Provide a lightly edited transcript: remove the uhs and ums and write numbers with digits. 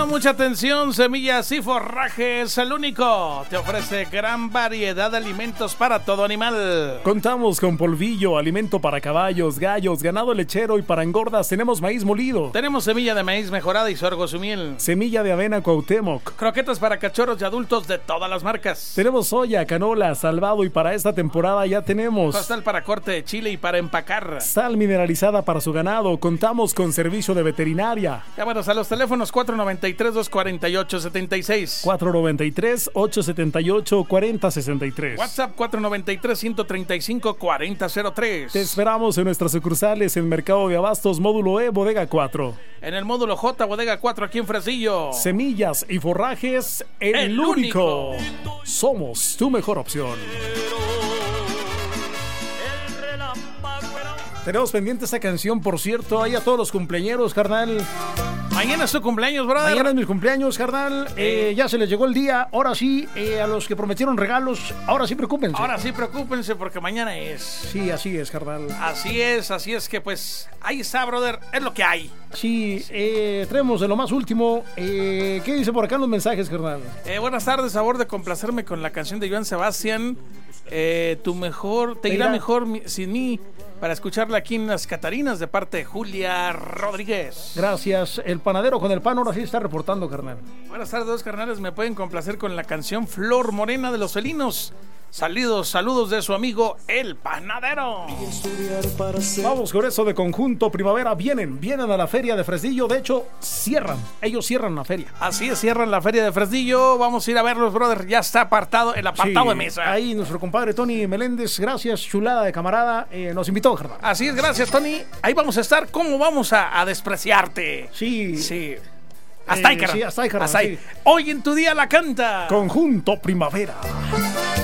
mucha atención. Semillas y Forrajes, el único. Te ofrece gran variedad de alimentos para todo animal. Contamos con polvillo, alimento para caballos, gallos, ganado lechero y para engordas. Tenemos maíz molido. Tenemos semilla de maíz mejorada y sorgo su miel. Semilla de avena Cuauhtémoc. Croquetas para cachorros y adultos de todas las marcas. Tenemos soya, canola, salvado y para esta temporada ya tenemos Costal para corte de chile y para empacar. sal mineralizada para su ganado. Contamos con servicio de veterinaria. Llámanos a los teléfonos 493-248-76. 493-878-4063. WhatsApp 493-135-4003. Te esperamos en nuestras sucursales en Mercado de Abastos, Módulo E, Bodega 4. En el módulo J, Bodega 4, aquí en Fresnillo. Semillas y Forrajes, el El único. único. Somos tu mejor opción. Tenemos pendiente esta canción, por cierto. Ahí a todos los cumpleañeros, carnal. Mañana es tu cumpleaños, brother. Mañana es mi cumpleaños, carnal. Ya se les llegó el día. Ahora sí, a los que prometieron regalos, ahora sí preocúpense. Ahora sí, preocúpense porque mañana es. Sí, así es, carnal. Así es que pues ahí está, brother, es lo que hay. Sí, traemos de lo más último. ¿Qué dice por acá en los mensajes, carnal? Buenas tardes, favor de complacerme con la canción de Joan Sebastián. Te irá mejor sin mí, para escucharla aquí en Las Catarinas de parte de Julia Rodríguez. Gracias. El panadero con el pan ahora sí está reportando, carnal. Buenas tardes, dos carnales, me pueden complacer con la canción Flor Morena de los Felinos. Saludos de su amigo El Panadero. Vamos con eso de Conjunto Primavera. Vienen a la feria de Fresnillo. De hecho, ellos cierran la feria. Así es, cierran la feria de Fresnillo. Vamos a ir a verlos, brother. Ya está el apartado de mesa. Ahí nuestro compadre Tony Meléndez, gracias, chulada de camarada, nos invitó, carnal. Así es, gracias, Tony. Ahí vamos a estar. ¿Cómo vamos a despreciarte? Sí. Hasta ahí, carnal. Sí, hasta ahí, carnal. Hasta ahí. Sí. Hoy en tu día la canta Conjunto Primavera.